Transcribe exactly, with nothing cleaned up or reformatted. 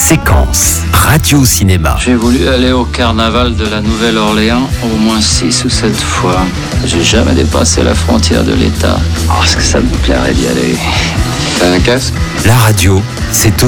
Séquence radio-cinéma. J'ai voulu aller au carnaval de la Nouvelle-Orléans au moins six ou sept fois. J'ai jamais dépassé la frontière de l'État. Oh, est-ce que ça me plairait d'y aller? T'as un casque? La radio, c'est